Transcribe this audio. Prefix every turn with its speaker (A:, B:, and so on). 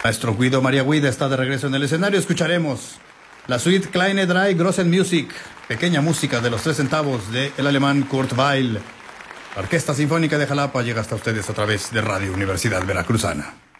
A: Maestro Guido María Guida está de regreso en el escenario. Escucharemos la suite Kleine Drei Grossen Musik, pequeña música de los 3 centavos del alemán Kurt Weill. La Orquesta Sinfónica de Jalapa llega hasta ustedes a través de Radio Universidad Veracruzana.